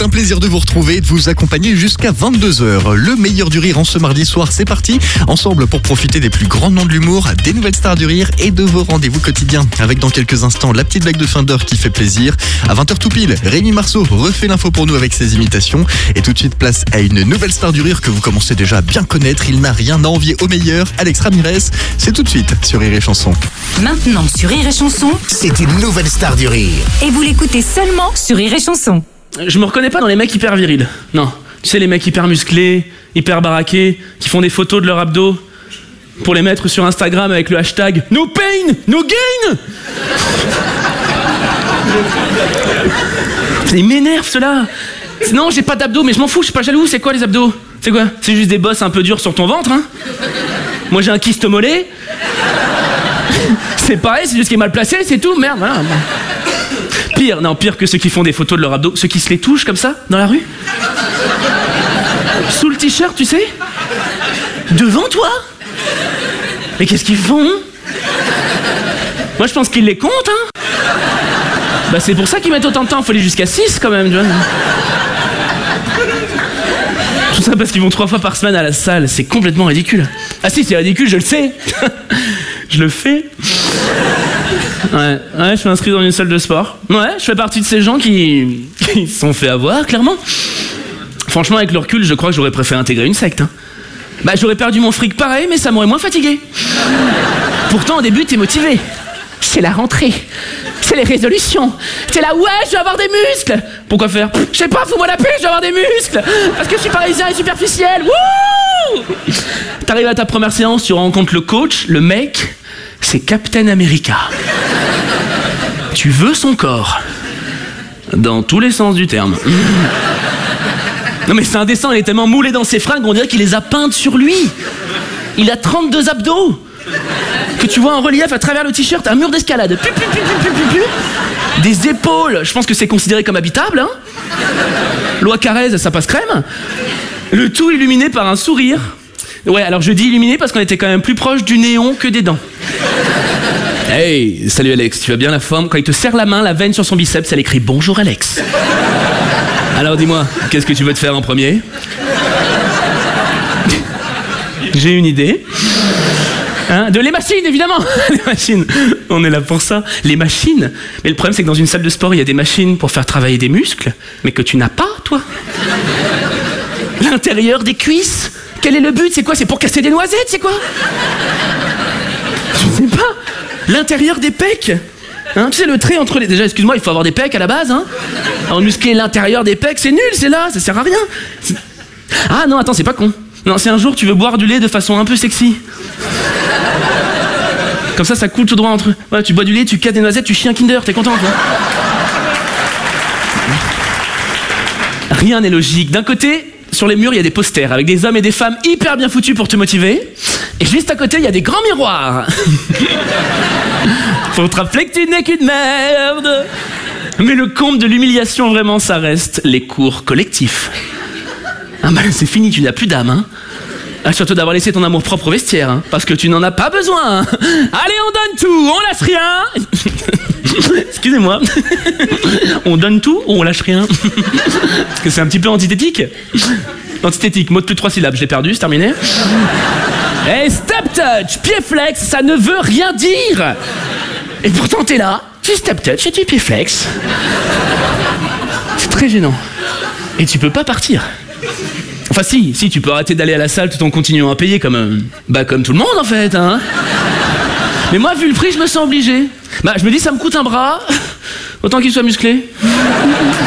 un plaisir de vous retrouver et de vous accompagner jusqu'à 22h. Le meilleur du rire en ce mardi soir, c'est parti. Ensemble pour profiter des plus grands noms de l'humour, des nouvelles stars du rire et de vos rendez-vous quotidiens. Avec dans quelques instants la petite blague de fin d'heure qui fait plaisir. À 20h tout pile, Rémi Marceau refait l'info pour nous avec ses imitations. Et tout de suite place à une nouvelle star du rire que vous commencez déjà à bien connaître. Il n'a rien à envier au meilleur, Alex Ramirez. C'est tout de suite sur Rire et Chanson. Maintenant sur Rire et Chanson, C'est une nouvelle star du rire. et vous l'écoutez seulement sur Rire et Chanson. Je me reconnais pas dans les mecs hyper virils. Non. Tu sais, les mecs hyper musclés, hyper baraqués, qui font des photos de leurs abdos pour les mettre sur Instagram avec le hashtag No Pain, No Gain. Ils m'énervent ceux-là. Non, j'ai pas d'abdos, mais je m'en fous, je suis pas jaloux. C'est quoi les abdos? C'est quoi? C'est juste des bosses un peu dures sur ton ventre, hein? Moi j'ai un kyste au mollet. C'est pareil, c'est juste qu'il est mal placé, c'est tout, merde, voilà. Pire que ceux qui font des photos de leur abdos, ceux qui se les touchent comme ça, dans la rue. Sous le t-shirt, tu sais. Devant toi. Mais qu'est-ce qu'ils font? Moi je pense qu'ils les comptent, hein. Bah c'est pour ça qu'ils mettent autant de temps, faut aller jusqu'à 6 quand même, tu vois. Tout ça parce qu'ils vont 3 fois par semaine à la salle, c'est complètement ridicule. Ah si, c'est ridicule, je le sais. Je le fais. Ouais, je suis inscrit dans une salle de sport. Ouais, je fais partie de ces gens qui se sont fait avoir, clairement. Franchement, avec le recul, je crois que j'aurais préféré intégrer une secte, hein. Bah, j'aurais perdu mon fric pareil, mais ça m'aurait moins fatigué. Pourtant, au début, t'es motivé. C'est la rentrée. C'est les résolutions. T'es là, ouais, je vais avoir des muscles. Pourquoi faire? Je sais pas, fous-moi la paix, je vais avoir des muscles. Parce que je suis parisien et superficiel. Wouh! T'arrives à ta première séance, tu rencontres le coach, le mec, c'est Captain America. Tu veux son corps. Dans tous les sens du terme. Non mais c'est indécent, il est tellement moulé dans ses fringues, on dirait qu'il les a peintes sur lui. Il a 32 abdos. Que tu vois en relief à travers le t-shirt, un mur d'escalade. Des épaules, je pense que c'est considéré comme habitable, hein. Loi Carrez, ça passe crème. Le tout illuminé par un sourire. Ouais, alors je dis illuminé parce qu'on était quand même plus proche du néon que des dents. Hey, salut Alex, tu as bien la forme? Quand il te serre la main, la veine sur son biceps, elle écrit bonjour Alex. Alors dis-moi, qu'est-ce que tu veux te faire en premier? J'ai une idée. Hein, de les machines, évidemment. Les machines, on est là pour ça. Les machines. Mais le problème, c'est que dans une salle de sport, il y a des machines pour faire travailler des muscles, mais que tu n'as pas, toi. L'intérieur des cuisses. Quel est le but? C'est quoi? C'est pour casser des noisettes? C'est quoi? Je sais pas. L'intérieur des pecs. Hein, tu sais, le trait entre les... Déjà, excuse-moi, il faut avoir des pecs à la base, hein. Alors, muscler l'intérieur des pecs, c'est nul, c'est là, ça sert à rien. Ah non, attends, c'est pas con. Non, c'est un jour, tu veux boire du lait de façon un peu sexy. Comme ça coule tout droit entre eux. Ouais, tu bois du lait, tu casses des noisettes, tu chies un Kinder, t'es content, quoi. Rien n'est logique. D'un côté, sur les murs, il y a des posters avec des hommes et des femmes hyper bien foutus pour te motiver. Et juste à côté, il y a des grands miroirs. Faut te rappeler que tu n'es qu'une merde. Mais le comble de l'humiliation, vraiment, ça reste les cours collectifs. Ah bah c'est fini, tu n'as plus d'âme, hein. Surtout d'avoir laissé ton amour propre au vestiaire, hein, parce que tu n'en as pas besoin. Allez, on donne tout, on lâche rien. Excusez-moi. On donne tout ou on lâche rien? Parce que c'est un petit peu antithétique. Antithétique, mot de plus de 3 syllabes, je l'ai perdu, c'est terminé. Hey, step touch, pied flex, ça ne veut rien dire. Et pourtant t'es là, tu step touch et tu pied flex. C'est très gênant. Et tu peux pas partir. Enfin si, tu peux arrêter d'aller à la salle tout en continuant à payer comme tout le monde en fait, hein. Mais moi, vu le prix, je me sens obligé. Bah je me dis, ça me coûte un bras, autant qu'il soit musclé.